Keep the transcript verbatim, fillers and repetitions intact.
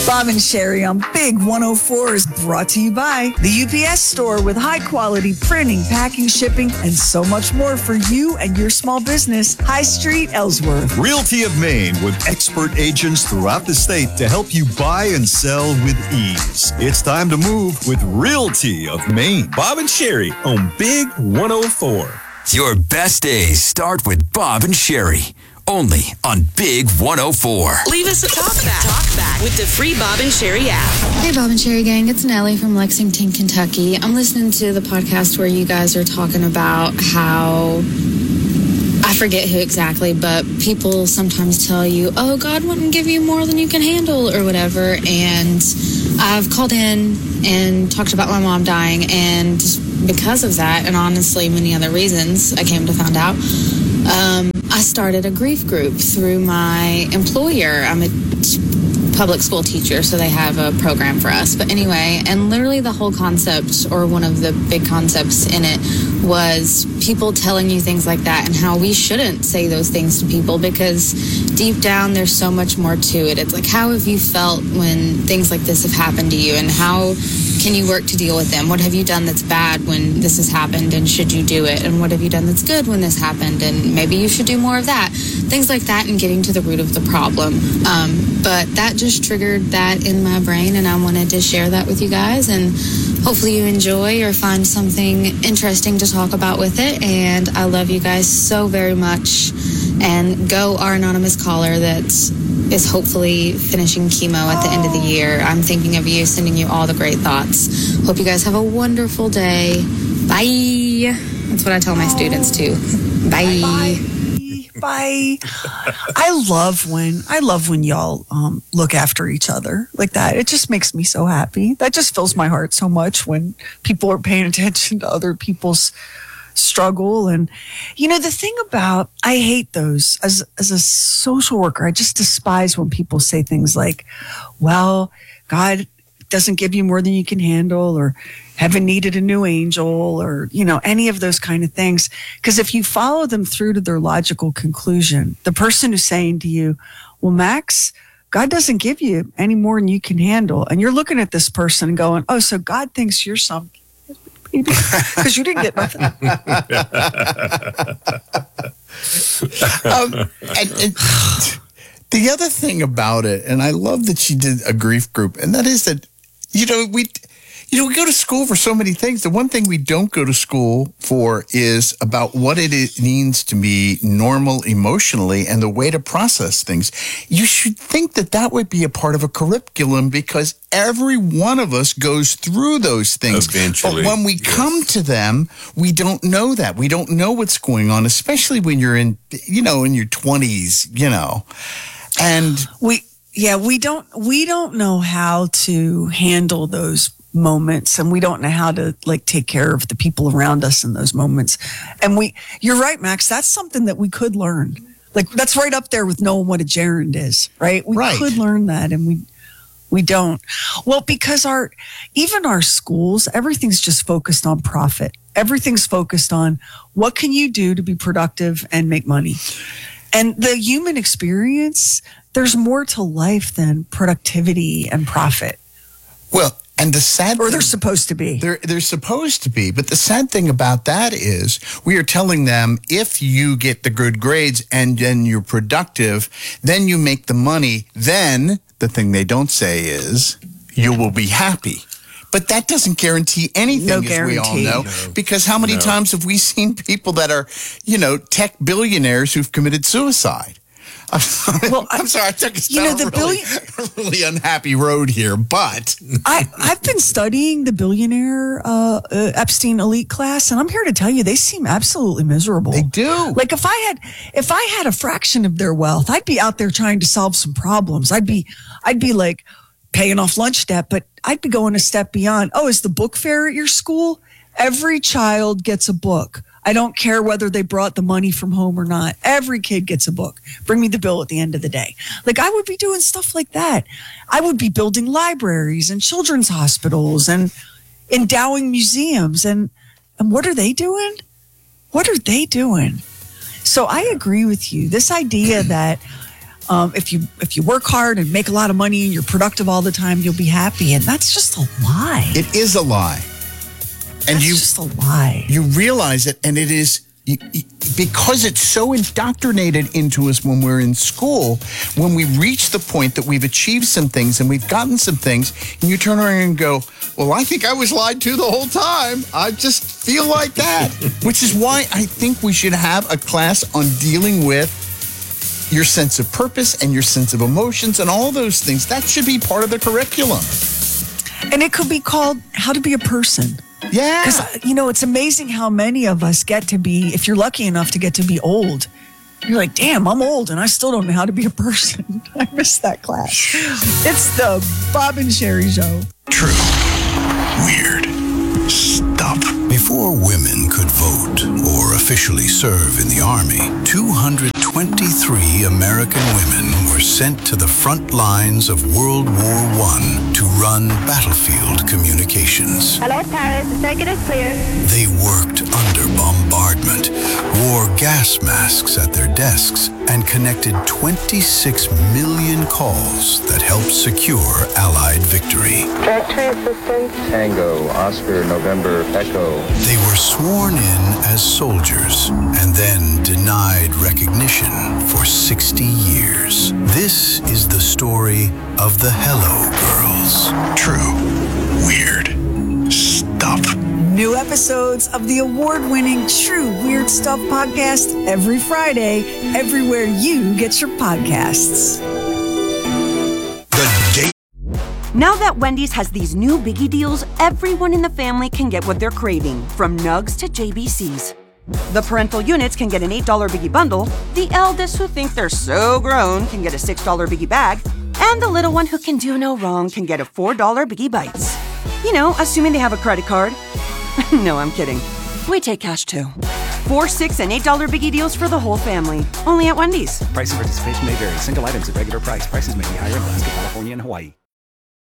Bob and Sherry on Big one oh four is brought to you by the U P S store with high-quality printing, packing, shipping, and so much more for you and your small business. High Street, Ellsworth. Realty of Maine with expert agents throughout the state to help you buy and sell with ease. It's time to move with Realty of Maine. Bob and Sherry on Big one oh four. Your best days start with Bob and Sherry. Only on Big one oh four. Leave us a talk back. Talk back with the free Bob and Sherry app. Hey, Bob and Sherry gang. It's Nellie from Lexington, Kentucky. I'm listening to the podcast where you guys are talking about how, I forget who exactly, but people sometimes tell you, oh, God wouldn't give you more than you can handle or whatever. And I've called in and talked about my mom dying. And because of that, and honestly many other reasons, I came to find out, Um, I started a grief group through my employer. I'm a t- public school teacher, so they have a program for us. But anyway, and literally the whole concept, or one of the big concepts in it, was people telling you things like that and how we shouldn't say those things to people because deep down there's so much more to it. It's like, how have you felt when things like this have happened to you, and how can you work to deal with them? What have you done that's bad when this has happened, and should you do it? And what have you done that's good when this happened, and maybe you should do more of that? Things like that, and getting to the root of the problem. Um, but that just triggered that in my brain, and I wanted to share that with you guys, and hopefully you enjoy or find something interesting to talk about with it. And I love you guys so very much. And go our anonymous caller that is hopefully finishing chemo at the end of the year. I'm thinking of you, sending you all the great thoughts. Hope you guys have a wonderful day. Bye. That's what I tell my students too. Bye. Bye. Bye. I love when I love when y'all um, look after each other like that. It just makes me so happy. That just fills my heart so much when people are paying attention to other people's struggle. And you know, the thing about, I hate those as as a social worker, I just despise when people say things like, well, God doesn't give you more than you can handle, or heaven needed a new angel, or, you know, any of those kind of things. Because if you follow them through to their logical conclusion, the person who's saying to you, well, Max, God doesn't give you any more than you can handle. And you're looking at this person and going, oh, so God thinks you're some because you didn't get nothing. um, and, and the other thing about it, and I love that she did a grief group, and that is that, you know, we, you know, we go to school for so many things. The one thing we don't go to school for is about what it is, means to be normal emotionally and the way to process things. You should think that that would be a part of a curriculum, because every one of us goes through those things. Eventually. But when we yes. come to them, we don't know that. We don't know what's going on, especially when you're in, you know, in your twenties, you know. And we, yeah, we don't, we don't know how to handle those moments, and we don't know how to like take care of the people around us in those moments. And we, you're right, Max, that's something that we could learn. Like, that's right up there with knowing what a gerund is, right? We right. could learn that, and we, we don't. Well, because our, even our schools, everything's just focused on profit. Everything's focused on what can you do to be productive and make money. And the human experience, there's more to life than productivity and profit. Well, and the sad Or thing, they're supposed to be. They're, they're supposed to be. But the sad thing about that is we are telling them, if you get the good grades and then you're productive, then you make the money, then the thing they don't say is you will be happy. But that doesn't guarantee anything, No as guarantee. we all know. No. Because how many No. times have we seen people that are, you know, tech billionaires who've committed suicide? I'm sorry, Well, I'm sorry I took us you down know, a the really, really unhappy road here, but I, I've been studying the billionaire uh, uh, Epstein elite class, and I'm here to tell you they seem absolutely miserable. they do. Like if I had if I had a fraction of their wealth, I'd be out there trying to solve some problems. I'd be I'd be like paying off lunch debt, but I'd be going a step beyond. Oh, is the book fair at your school? Every child gets a book. I don't care whether they brought the money from home or not. Every kid gets a book. Bring me the bill at the end of the day. Like, I would be doing stuff like that. I would be building libraries and children's hospitals and endowing museums. And, and what are they doing? What are they doing? So I agree with you. This idea that um, if you if you work hard and make a lot of money and you're productive all the time, you'll be happy. And that's just a lie. It is a lie. And That's you just a lie. You realize it, and it is you, you, because it's so indoctrinated into us when we're in school. When we reach the point that we've achieved some things and we've gotten some things, and you turn around and go, "Well, I think I was lied to the whole time. I just feel like that." Which is why I think we should have a class on dealing with your sense of purpose and your sense of emotions and all those things. That should be part of the curriculum. And it could be called How to Be a Person. Yeah. Because, you know, it's amazing how many of us get to be, if you're lucky enough to get to be old, you're like, damn, I'm old and I still don't know how to be a person. I missed that class. It's the Bob and Sherry Show. True. Weird. Stuff. Before women could vote or officially serve in the Army, two hundred twenty-three American women were sent to the front lines of World War One to run battlefield communications. Hello, Paris. The circuit is clear. They worked under bombardment, wore gas masks at their desks, and connected twenty-six million calls that helped secure Allied victory. Directory assistance. Tango, Oscar, November, Echo. They were sworn in as soldiers and then denied recognition for sixty years. This is the story of the Hello Girls. True. Weird. Stuff. New episodes of the award-winning True Weird Stuff podcast every Friday, everywhere you get your podcasts. The date. Now that Wendy's has these new biggie deals, everyone in the family can get what they're craving, from nugs to J B Cs. The parental units can get an eight dollar biggie bundle, the eldest who think they're so grown can get a six dollar biggie bag, and the little one who can do no wrong can get a four dollar biggie bites. You know, assuming they have a credit card. No, I'm kidding. We take cash too. Four, six, and eight dollar biggie deals for the whole family. Only at Wendy's. Price and participation may vary. Single items at regular price. Prices may be higher in Alaska, California, and Hawaii.